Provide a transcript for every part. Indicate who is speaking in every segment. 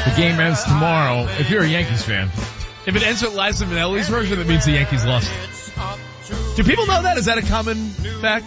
Speaker 1: The game ends tomorrow. If you're a Yankees fan,
Speaker 2: If it ends with Liza Minnelli's version, that means the Yankees lost. Do people know that? Is that a common fact?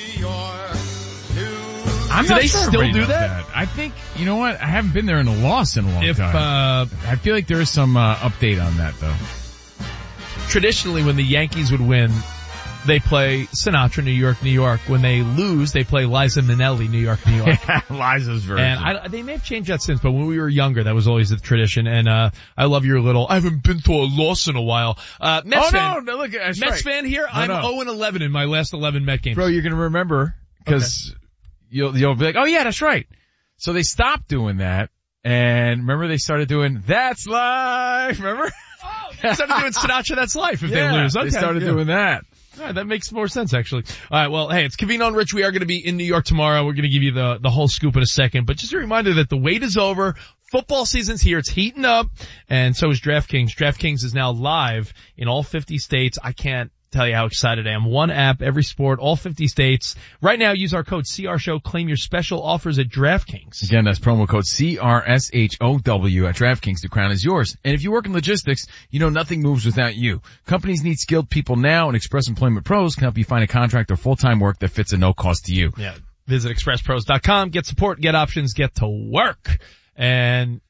Speaker 1: do
Speaker 2: they still do that?
Speaker 1: I think, you know what? I haven't been there in a loss in a long time. I feel like there is some update on that, though.
Speaker 2: Traditionally, when the Yankees would win, they play Sinatra, New York, New York. When they lose, they play Liza Minnelli, New York, New York.
Speaker 1: Liza's version.
Speaker 2: And they may have changed that since, but when we were younger, that was always the tradition. And I love your little, I haven't been to a loss in a while. Mets fan.
Speaker 1: No, look, that's
Speaker 2: Mets
Speaker 1: right.
Speaker 2: fan here.
Speaker 1: No,
Speaker 2: I'm 0-11 in my last 11 Met games.
Speaker 1: Bro, you're going to remember, because you'll be like, oh yeah, that's right. So they stopped doing that, and remember they started doing, That's Life, remember?
Speaker 2: Oh, they started doing Sinatra, That's Life if they lose. Okay.
Speaker 1: They started doing that.
Speaker 2: All right, that makes more sense, actually. All right, well, hey, it's Covino and Rich. We are going to be in New York tomorrow. We're going to give you the whole scoop in a second. But just a reminder that the wait is over. Football season's here. It's heating up. And so is DraftKings. DraftKings is now live in all 50 states. I can't tell you how excited I am. One app, every sport, all 50 states. Right now, use our code CRSHOW. Claim your special offers at DraftKings.
Speaker 1: Again, that's promo code CRSHOW at DraftKings. The crown is yours. And if you work in logistics, you know nothing moves without you. Companies need skilled people now, and Express Employment Pros can help you find a contract or full-time work that fits at no cost to you.
Speaker 2: Yeah. Visit expresspros.com. Get support, get options, get to work. And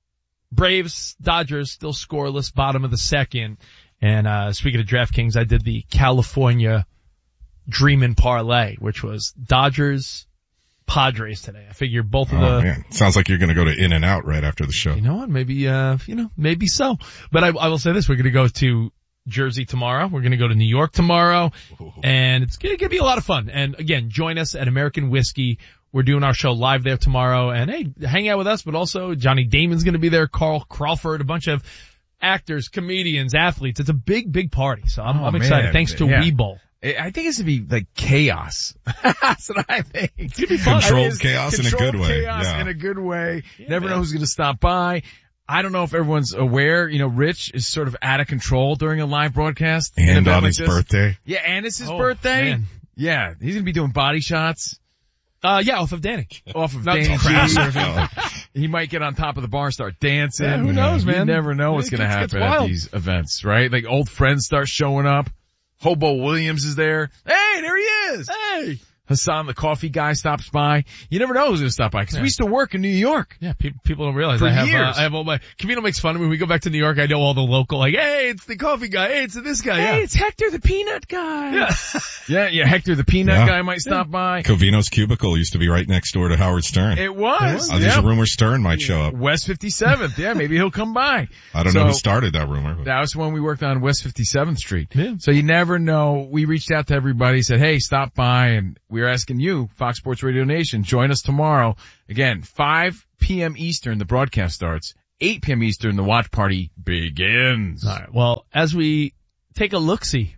Speaker 2: Braves, Dodgers still scoreless, bottom of the second. And speaking of DraftKings, I did the California Dreamin' Parlay, which was Dodgers, Padres today. I figure both of the...
Speaker 3: man. Sounds like you're going to go to In-N-Out right after the show.
Speaker 2: You know what? Maybe, maybe so. But I will say this, we're going to go to Jersey tomorrow. We're going to go to New York tomorrow. And it's going to be a lot of fun. And again, join us at American Whiskey. We're doing our show live there tomorrow. And hey, hang out with us, but also Johnny Damon's going to be there, Carl Crawford, a bunch of actors, comedians, athletes. It's a big, big party. So I'm excited.
Speaker 1: Man.
Speaker 2: Thanks to Webull.
Speaker 1: I think it's to be like chaos. That's what I think.
Speaker 2: It's going to be fun.
Speaker 3: Controlled chaos in a good way.
Speaker 1: Chaos
Speaker 3: Yeah.
Speaker 1: in a good way.
Speaker 2: Yeah,
Speaker 1: Never
Speaker 2: man.
Speaker 1: know who's going to stop by. I don't know if everyone's aware, Rich is sort of out of control during a live broadcast.
Speaker 3: And on his birthday.
Speaker 1: Yeah, and it's his birthday.
Speaker 2: Man.
Speaker 1: Yeah, he's going to be doing body shots.
Speaker 2: Off of Danny.
Speaker 1: Off of
Speaker 2: Not
Speaker 1: Danny
Speaker 2: crap.
Speaker 1: G. He might get on top of the bar and start dancing.
Speaker 2: Yeah, who knows, man?
Speaker 1: You never know what's going to
Speaker 2: It gets
Speaker 1: happen at
Speaker 2: wild.
Speaker 1: these events, right? Like old friends start showing up. Hobo Williams is there. Hey, there he is.
Speaker 2: Hey.
Speaker 1: Hassan, the coffee guy, stops by. You never know who's going to stop by because we used to work in New York.
Speaker 2: Yeah, people don't realize
Speaker 1: For
Speaker 2: I have
Speaker 1: years.
Speaker 2: I have all my, Camino makes fun of me. When we go back to New York, I know all the local, like, hey, it's the coffee guy. Hey, it's this guy.
Speaker 1: Hey,
Speaker 2: Yeah.
Speaker 1: it's Hector the peanut guy.
Speaker 2: Yeah.
Speaker 1: Yeah, Hector the peanut
Speaker 3: Yeah.
Speaker 1: guy might stop by.
Speaker 3: Covino's cubicle used to be right next door to Howard Stern.
Speaker 1: It was.
Speaker 3: There's a rumor Stern might show up.
Speaker 1: West 57th. Yeah, maybe he'll come by.
Speaker 3: I don't know who started that rumor. But.
Speaker 1: That was when we worked on West 57th Street.
Speaker 2: Yeah.
Speaker 1: So you never know. We reached out to everybody, said, hey, stop by, and we were asking you, Fox Sports Radio Nation, join us tomorrow. Again, 5 p.m. Eastern, the broadcast starts. 8 p.m. Eastern, the watch party begins.
Speaker 2: All right. Well, as we take a look-see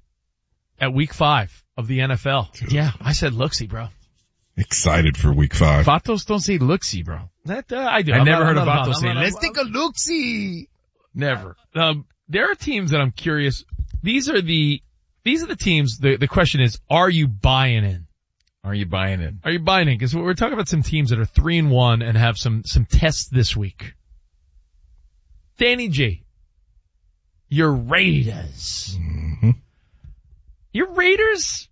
Speaker 2: at week 5 of the NFL. Yeah, I said look-see, bro.
Speaker 3: Excited for week 5.
Speaker 1: Vatos don't say look-see, bro.
Speaker 2: That, I do.
Speaker 1: I
Speaker 2: I'm
Speaker 1: never
Speaker 2: not-
Speaker 1: heard
Speaker 2: I'm
Speaker 1: of
Speaker 2: not-
Speaker 1: Vatos
Speaker 2: I'm
Speaker 1: saying,
Speaker 2: not-
Speaker 1: let's take a look-see. Never.
Speaker 2: There are teams that I'm curious. These are the teams. The question is, are you buying in?
Speaker 1: Are you buying in?
Speaker 2: Are you buying in? Because we're talking about some teams that are 3-1 and have some tests this week. Danny G, your Raiders.
Speaker 3: Mm-hmm.
Speaker 2: Your Raiders,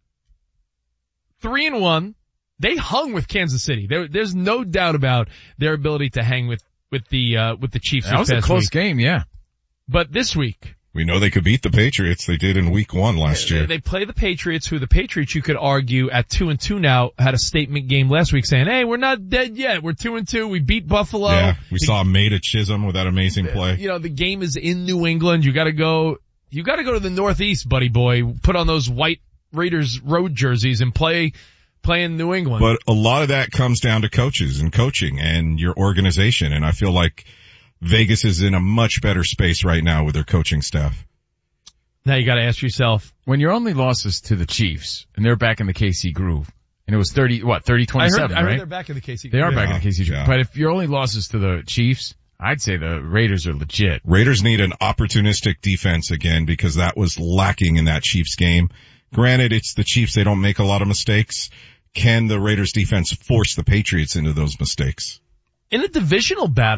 Speaker 2: 3-1. They hung with Kansas City. There's no doubt about their ability to hang with the Chiefs.
Speaker 1: That was a
Speaker 2: this
Speaker 1: close
Speaker 2: week.
Speaker 1: game, yeah.
Speaker 2: But this week,
Speaker 3: We know they could beat the Patriots. They did in week 1 last year.
Speaker 2: they play the Patriots, who the Patriots, you could argue, at 2-2 now, had a statement game last week saying, hey, we're not dead yet. We're 2-2. We beat Buffalo.
Speaker 3: Yeah, we saw Maida Chisholm with that amazing play.
Speaker 2: You know, the game is in New England. You gotta go to the Northeast, buddy boy. Put on those white Raiders road jerseys and play in New England.
Speaker 3: But a lot of that comes down to coaches and coaching and your organization. And I feel like Vegas is in a much better space right now with their coaching staff.
Speaker 2: Now you gotta ask yourself,
Speaker 1: When your only losses to the Chiefs, and they're back in the KC groove, and it was 30-27,
Speaker 2: I
Speaker 1: right?
Speaker 2: heard they're back in the KC.
Speaker 1: They are back in the KC groove.
Speaker 3: Yeah.
Speaker 1: But if your only losses to the Chiefs, I'd say the Raiders are legit.
Speaker 3: Raiders need an opportunistic defense again because that was lacking in that Chiefs game. Granted, it's the Chiefs. They don't make a lot of mistakes. Can the Raiders defense force the Patriots into those mistakes?
Speaker 2: In a divisional battle,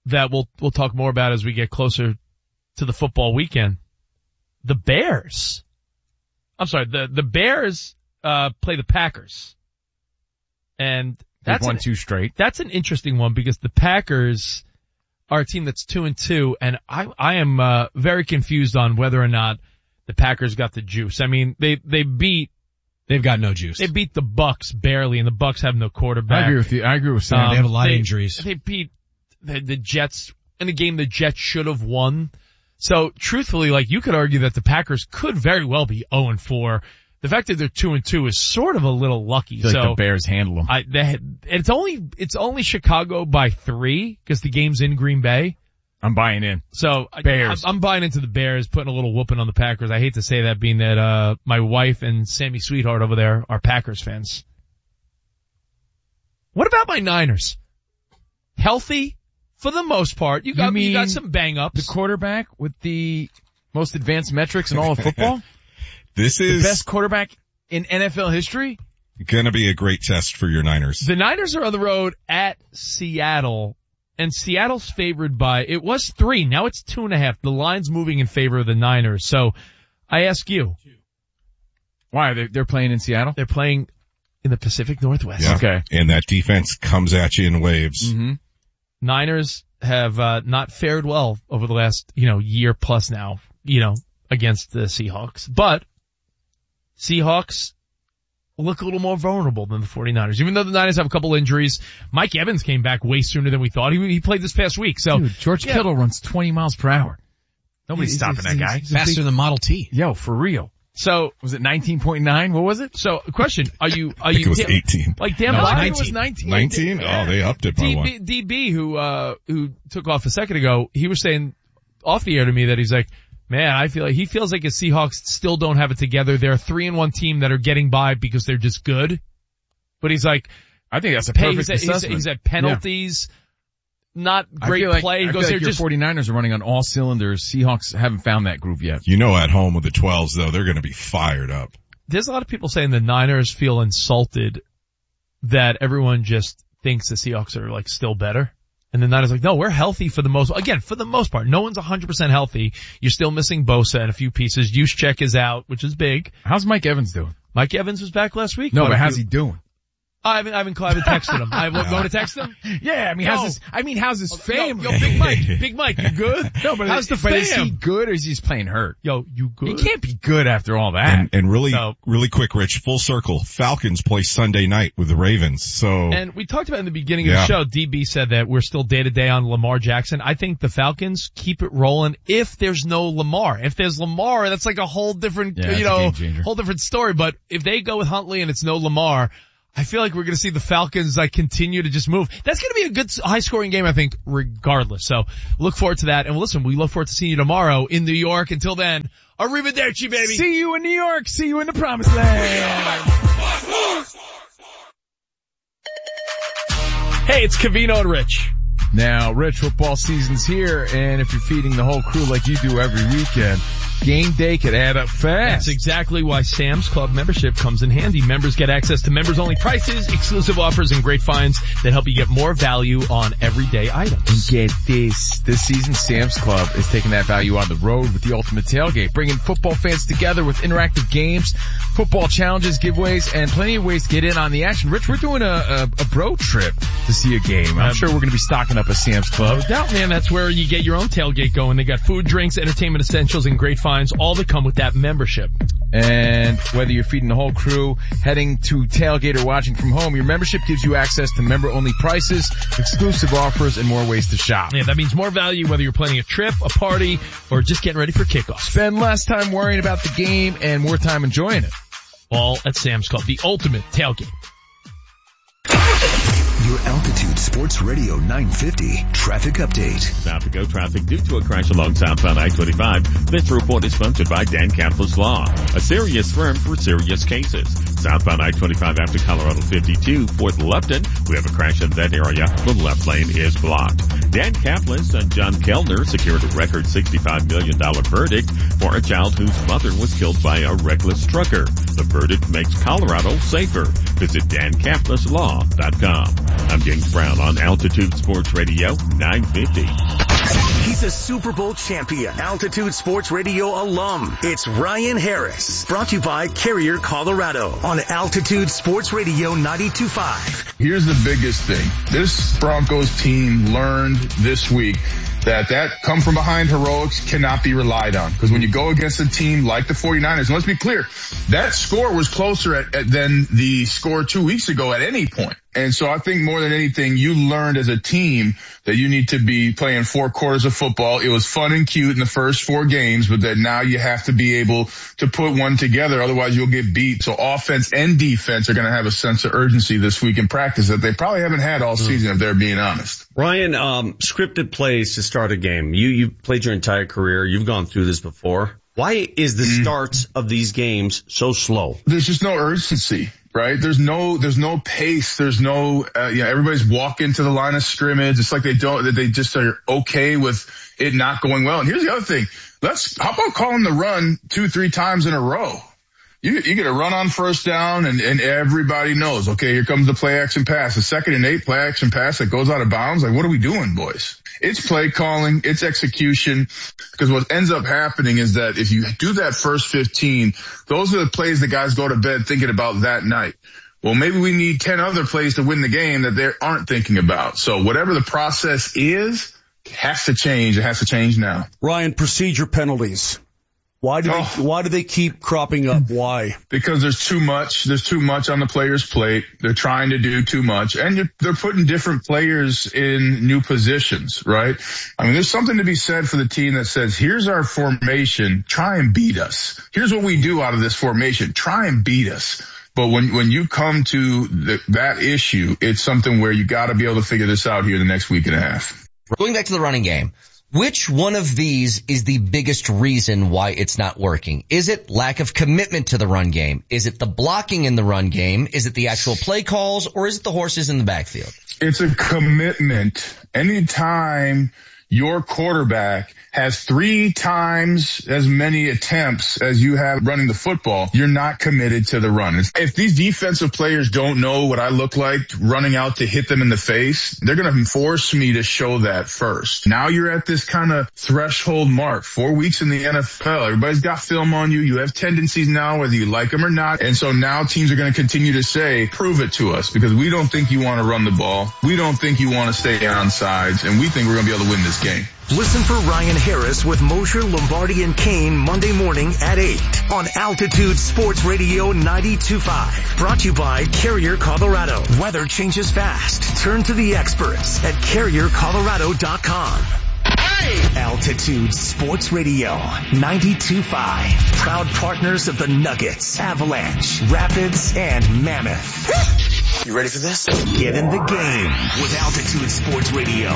Speaker 2: that we'll talk more about as we get closer to the football weekend. The Bears. I'm sorry, the Bears play the Packers. And that's
Speaker 1: won 2 straight.
Speaker 2: That's an interesting one because the Packers are a team that's 2-2, and I am very confused on whether or not the Packers got the juice. I mean,
Speaker 4: they've got no juice.
Speaker 2: They beat the Bucks barely, and the Bucks have no quarterback.
Speaker 1: I agree with you. I agree with Sam.
Speaker 4: They have a lot of injuries.
Speaker 2: They beat the Jets in a game the Jets should have won. So truthfully, like, you could argue that the Packers could very well be 0-4. The fact that they're 2-2 is sort of a little lucky.
Speaker 1: I feel like the Bears handle them.
Speaker 2: It's only Chicago by 3 because the game's in Green Bay.
Speaker 1: I'm buying in.
Speaker 2: So
Speaker 1: Bears.
Speaker 2: I'm buying into the Bears, putting a little whooping on the Packers. I hate to say that, being that my wife and Sammy Sweetheart over there are Packers fans. What about my Niners? Healthy for the most part. You got some bang ups.
Speaker 1: The quarterback with the most advanced metrics in all of football?
Speaker 3: This
Speaker 1: The
Speaker 3: is
Speaker 1: best quarterback in NFL history?
Speaker 3: going to be a great test for your Niners.
Speaker 2: The Niners are on the road at Seattle, and Seattle's favored by, it was 3, now it's 2.5. The line's moving in favor of the Niners. So I ask you.
Speaker 1: Why? They're playing in Seattle?
Speaker 2: They're playing in the Pacific Northwest.
Speaker 3: Yeah.
Speaker 1: Okay.
Speaker 3: And that defense comes at you in waves.
Speaker 1: Mm-hmm.
Speaker 2: Niners have not fared well over the last, year plus now, against the Seahawks. But Seahawks look a little more vulnerable than the 49ers. Even though the Niners have a couple injuries, Mike Evans came back way sooner than we thought. He played this past week. So
Speaker 1: Dude, George Kittle runs 20 miles per hour. Nobody's stopping that guy.
Speaker 4: Faster than Model T.
Speaker 1: Yo, for real.
Speaker 2: So
Speaker 1: was it 19.9? What was it?
Speaker 2: So question, are you
Speaker 3: I think it was 18.
Speaker 2: like Dan
Speaker 1: No,
Speaker 2: Byer?
Speaker 1: it was 19.
Speaker 3: 19? Oh, they upped it by one.
Speaker 2: DB who took off a second ago, he was saying off the air to me that he's like, man, he feels like his Seahawks still don't have it together. They're a 3-1 team that are getting by because they're just good. But he's like,
Speaker 1: I think that's a perfect
Speaker 2: he's
Speaker 1: assessment.
Speaker 2: at penalties, not
Speaker 1: I
Speaker 2: great
Speaker 1: feel like,
Speaker 2: play. He
Speaker 1: I
Speaker 2: goes,
Speaker 1: feel
Speaker 2: they're
Speaker 1: like your
Speaker 2: just
Speaker 1: 49ers are running on all cylinders. Seahawks haven't found that groove yet.
Speaker 3: At home with the 12s though, they're going to be fired up.
Speaker 2: There's a lot of people saying the Niners feel insulted that everyone just thinks the Seahawks are like still better. And the Niners are like, no, we're healthy for the most part. No one's 100% healthy. You're still missing Bosa and a few pieces. Juszczyk is out, which is big.
Speaker 1: How's Mike Evans doing?
Speaker 2: Mike Evans was back last week.
Speaker 1: No, but how's he doing?
Speaker 2: I haven't texted him. I want to text him?
Speaker 1: Yeah, how's his fame?
Speaker 2: Yo, Big Mike, you good?
Speaker 1: No, but
Speaker 2: how's the
Speaker 1: but is
Speaker 2: fam?
Speaker 1: he good or is he just playing hurt?
Speaker 2: Yo, you good?
Speaker 1: He can't be good after all that.
Speaker 3: And really quick, Rich, full circle. Falcons play Sunday night with the Ravens. So.
Speaker 2: And we talked about in the beginning of the show, DB said that we're still day to day on Lamar Jackson. I think the Falcons keep it rolling if there's no Lamar. If there's Lamar, that's like a whole different, whole different story. But if they go with Huntley and it's no Lamar, I feel like we're going to see the Falcons continue to just move. That's going to be a good high-scoring game, I think, regardless. So look forward to that. And listen, we look forward to seeing you tomorrow in New York. Until then, arrivederci, baby.
Speaker 1: See you in New York. See you in the promised land.
Speaker 2: Hey, it's Covino and Rich.
Speaker 1: Now, Rich, football season's here, and if you're feeding the whole crew like you do every weekend, game day could add up fast.
Speaker 2: That's exactly why Sam's Club membership comes in handy. Members get access to members-only prices, exclusive offers, and great finds that help you get more value on everyday items.
Speaker 1: And get this season Sam's Club is taking that value on the road with the ultimate tailgate, bringing football fans together with interactive games, football challenges, giveaways, and plenty of ways to get in on the action. Rich, we're doing a bro trip to see a game. I'm sure we're going to be stocking up a Sam's Club.
Speaker 2: No doubt, man. That's where you get your own tailgate going. They got food, drinks, entertainment essentials, and great finds, all that come with that membership.
Speaker 1: And whether you're feeding the whole crew, heading to tailgate, or watching from home, your membership gives you access to member-only prices, exclusive offers, and more ways to shop.
Speaker 2: Yeah, that means more value whether you're planning a trip, a party, or just getting ready for kickoff.
Speaker 1: Spend less time worrying about the game and more time enjoying it.
Speaker 2: All at Sam's Club, the ultimate tailgate.
Speaker 5: Your Altitude Sports Radio 950 traffic update.
Speaker 6: South to go traffic due to a crash along southbound I-25. This report is sponsored by Dan Kapler's Law, a serious firm for serious cases. Southbound I-25 after Colorado 52, Fort Lupton. We have a crash in that area. The left lane is blocked. Dan Kaplis and John Kellner secured a record $65 million verdict for a child whose mother was killed by a reckless trucker. The verdict makes Colorado safer. Visit DanKaplisLaw.com. I'm James Brown on Altitude Sports Radio 950.
Speaker 5: He's a Super Bowl champion, Altitude Sports Radio alum. It's Ryan Harris, brought to you by Carrier, Colorado, on Altitude Sports Radio 92.5.
Speaker 7: Here's the biggest thing. This Broncos team learned this week that come from behind heroics cannot be relied on. Because when you go against a team like the 49ers, and let's be clear, that score was closer than the score 2 weeks ago at any point. And so I think more than anything, you learned as a team that you need to be playing 4 quarters of football. It was fun and cute in the first 4 games, but that now you have to be able to put one together. Otherwise you'll get beat. So offense and defense are going to have a sense of urgency this week in practice that they probably haven't had all season, if they're being honest.
Speaker 8: Ryan, scripted plays to start a game. You played your entire career. You've gone through this before. Why is the starts of these games so slow?
Speaker 7: There's just no urgency, right? There's no pace. There's no, everybody's walking to the line of scrimmage. It's like they just are okay with it not going well. And here's the other thing. How about calling the run 2-3 times in a row? You get a run on first down and everybody knows, okay, here comes the play action pass. The 2nd and 8 play action pass that goes out of bounds. Like, what are we doing, boys? It's play calling, it's execution, because what ends up happening is that if you do that first 15, those are the plays the guys go to bed thinking about that night. Well, maybe we need 10 other plays to win the game that they aren't thinking about. So whatever the process is, has to change. It has to change now.
Speaker 9: Ryan, procedure penalties. Why do they keep cropping up? Why?
Speaker 7: Because there's too much. There's too much on the player's plate. They're trying to do too much. And they're putting different players in new positions, right? I mean, there's something to be said for the team that says, here's our formation. Try and beat us. Here's what we do out of this formation. Try and beat us. But when you come to that issue, it's something where you got to be able to figure this out here in the next week and a half.
Speaker 10: Going back to the running game. Which one of these is the biggest reason why it's not working? Is it lack of commitment to the run game? Is it the blocking in the run game? Is it the actual play calls? Or is it the horses in the backfield?
Speaker 7: It's a commitment. Anytime your quarterback has 3 times as many attempts as you have running the football, you're not committed to the run. If these defensive players don't know what I look like running out to hit them in the face, they're going to force me to show that first. Now you're at this kind of threshold mark, 4 weeks in the NFL. Everybody's got film on you. You have tendencies now, whether you like them or not. And so now teams are going to continue to say, prove it to us, because we don't think you want to run the ball. We don't think you want to stay on sides, and we think we're going to be able to win this game.
Speaker 5: Listen for Ryan Harris with Mosher, Lombardi, and Kane Monday morning at 8 on Altitude Sports Radio 92.5. Brought to you by Carrier, Colorado. Weather changes fast. Turn to the experts at CarrierColorado.com. Altitude Sports Radio 92.5. Proud partners of the Nuggets, Avalanche, Rapids, and Mammoth. You ready for this? Get in the game with Altitude Sports Radio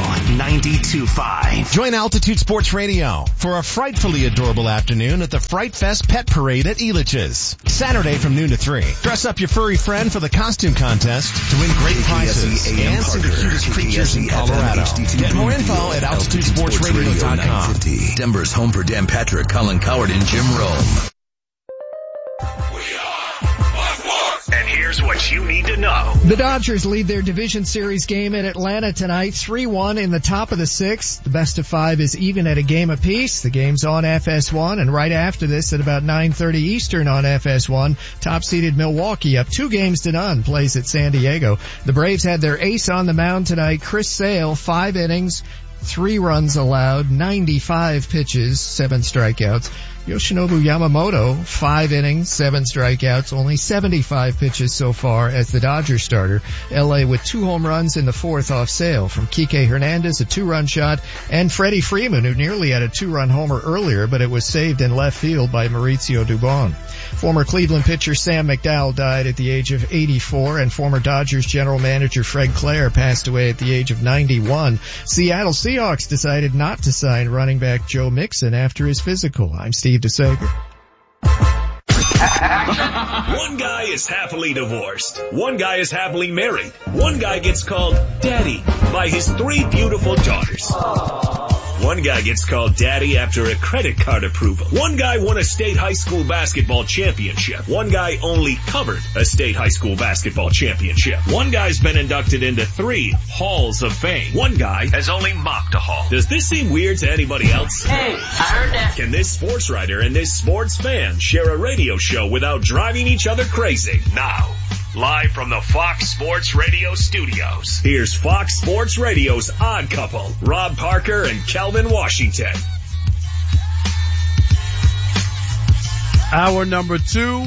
Speaker 5: 92.5.
Speaker 11: Join Altitude Sports Radio for a frightfully adorable afternoon at the Fright Fest Pet Parade at Elitch's. Saturday from noon to 3. Dress up your furry friend for the costume contest to win great prizes and see the cutest creatures in Colorado. Get more info at AltitudeSportsRadio.com.
Speaker 5: Denver's home for Dan Patrick, Colin Coward, and Jim Rome. And here's what you need to know.
Speaker 12: The Dodgers lead their Division Series game in Atlanta tonight, 3-1 in the top of the 6th. The best of 5 is even at a game apiece. The game's on FS1, and right after this at about 9:30 Eastern on FS1, top-seeded Milwaukee up 2-0 plays at San Diego. The Braves had their ace on the mound tonight, Chris Sale, 5 innings, 3 runs allowed, 95 pitches, 7 strikeouts. Yoshinobu Yamamoto, 5 innings, 7 strikeouts, only 75 pitches so far as the Dodgers starter. LA with 2 home runs in the 4th off Sale from Kike Hernandez, a 2-run shot, and Freddie Freeman, who nearly had a 2-run homer earlier, but it was saved in left field by Mauricio Dubon. Former Cleveland pitcher Sam McDowell died at the age of 84, and former Dodgers general manager Fred Clare passed away at the age of 91. Seattle Seahawks decided not to sign running back Joe Mixon after his physical. I'm Steve DeSager.
Speaker 13: One guy is happily divorced. One guy is happily married. One guy gets called daddy by his 3 beautiful daughters. One guy gets called daddy after a credit card approval. One guy won a state high school basketball championship. One guy only covered a state high school basketball championship. One guy's been inducted into 3 halls of fame. One guy has only mopped a hall. Does this seem weird to anybody else?
Speaker 14: Hey, I heard that.
Speaker 13: Can this sports writer and this sports fan share a radio show without driving each other crazy? Now, live from the Fox Sports Radio studios, here's Fox Sports Radio's Odd Couple, Rob Parker and Kelvin Washington.
Speaker 15: Hour number 2,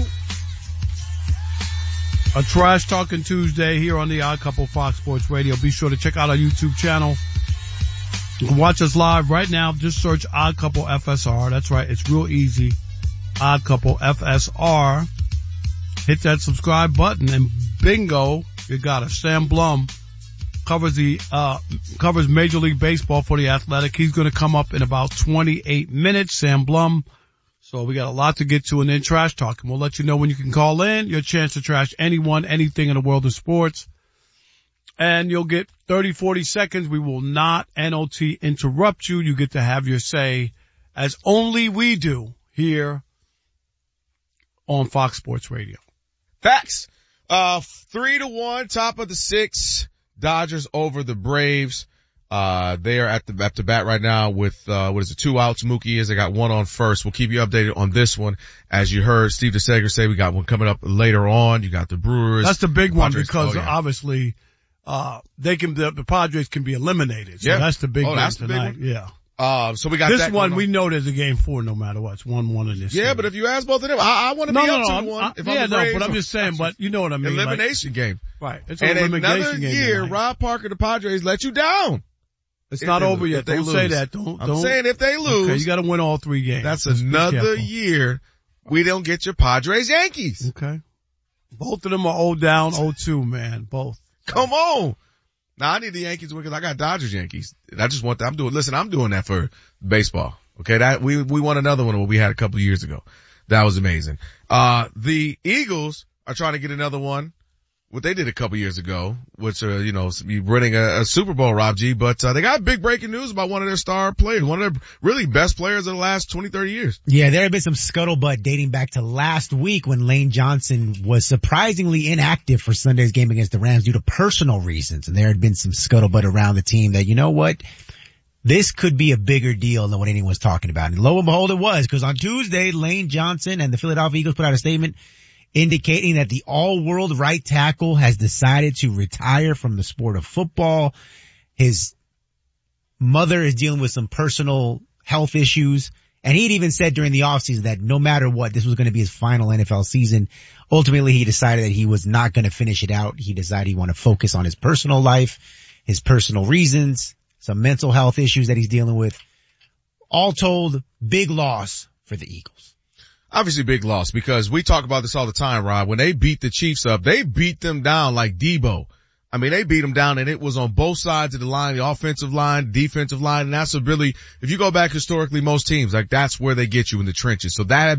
Speaker 15: a Trash Talking Tuesday here on the Odd Couple Fox Sports Radio. Be sure to check out our YouTube channel. You can watch us live right now. Just search Odd Couple FSR. That's right. It's real easy. Odd Couple FSR. Hit that subscribe button and bingo, you got us. Sam Blum covers Major League Baseball for The Athletic. He's going to come up in about 28 minutes. Sam Blum. So we got a lot to get to, and then trash talking. We'll let you know when you can call in. Your chance to trash anyone, anything in the world of sports. And you'll get 30, 40 seconds. We will not NOT interrupt you. You get to have your say, as only we do here on Fox Sports Radio.
Speaker 1: Facts. 3-1, top of the 6. Dodgers over the Braves. They are at the bat right now with, 2 outs. Mookie is. They got 1 on first. We'll keep you updated on this one. As you heard Steve DeSager say, we got one coming up later on. You got the Brewers.
Speaker 15: That's the big one
Speaker 1: Padres.
Speaker 15: because obviously, the Padres can be eliminated. So
Speaker 1: yeah.
Speaker 15: That's the big one
Speaker 1: that's
Speaker 15: tonight.
Speaker 1: The big one.
Speaker 15: Yeah.
Speaker 1: So we got
Speaker 15: this
Speaker 1: that
Speaker 15: one. We know there's a game 4 no matter what. It's 1-1 in this.
Speaker 1: Yeah,
Speaker 15: series.
Speaker 1: But if you ask both of them, I want to be up 2-1.
Speaker 15: But I'm just saying. But you know what I mean.
Speaker 1: Elimination game.
Speaker 15: Right. It's an
Speaker 1: elimination
Speaker 15: another
Speaker 1: game
Speaker 15: year,
Speaker 1: tonight. Rob Parker, the Padres let you down.
Speaker 15: It's not over yet. Don't say that.
Speaker 1: I'm saying if they lose.
Speaker 15: Okay, you got to win all 3 games.
Speaker 1: That's another year we don't get your Padres Yankees.
Speaker 15: Okay. Both of them are 0 down, 0-2, man. Both.
Speaker 1: Come on. Now I need the Yankees to win because I got Dodgers Yankees. I just want that. I'm doing that for baseball. Okay. We won another one we had a couple of years ago. That was amazing. The Eagles are trying to get another one. What they did a couple years ago, which, winning a Super Bowl, Rob G, but, they got big breaking news about one of their star players, one of their really best players of the last 20, 30 years.
Speaker 16: Yeah, there had been some scuttlebutt dating back to last week when Lane Johnson was surprisingly inactive for Sunday's game against the Rams due to personal reasons. And there had been some scuttlebutt around the team that, you know what? This could be a bigger deal than what anyone was talking about. And lo and behold, it was, because on Tuesday, Lane Johnson and the Philadelphia Eagles put out a statement indicating that the all-world right tackle has decided to retire from the sport of football. His mother is dealing with some personal health issues, and he'd even said during the offseason that no matter what, this was going to be his final NFL season. Ultimately, he decided that he was not going to finish it out. He decided he wanted to focus on his personal life, his personal reasons, some mental health issues that he's dealing with. All told, big loss for the Eagles.
Speaker 1: Obviously big loss because we talk about this all the time, Rob. When they beat the Chiefs up, they beat them down like Debo. I mean, they beat them down and it was on both sides of the line, the offensive line, defensive line. And that's if you go back historically, most teams, like that's where they get you in the trenches. So that